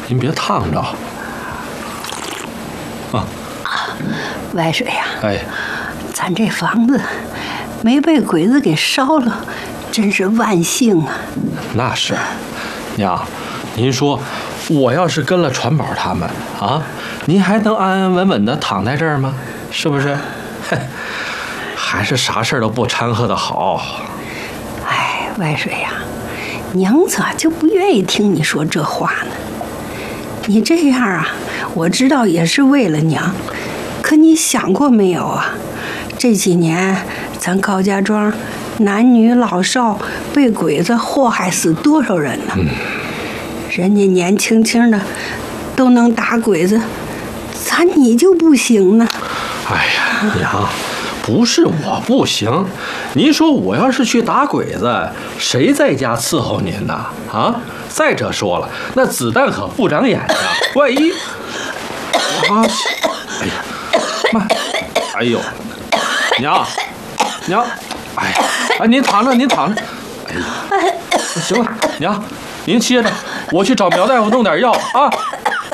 您别烫着。 外水呀， 哎， 咱这房子没被鬼子给烧了，真是万幸啊！ 那是，娘，您说，我要是跟了传宝他们啊，您还能安安稳稳的躺在这儿吗？是不是？还是啥事儿都不掺和的好。 哎，外水呀，娘咋就不愿意听你说这话呢？你这样啊，我知道也是为了娘，可你想过没有啊？这几年咱高家庄男女老少被鬼子祸害死多少人呢？人家年轻轻的都能打鬼子，咋你就不行呢？ 哎呀，娘，不是我不行，您说我要是去打鬼子，谁在家伺候您呢？啊！再者说了，那子弹可不长眼睛，万一……啊！哎呀，妈！哎呦，娘，哎呀，哎，您躺着，哎呀，行了，娘，您歇着，我去找苗大夫弄点药啊。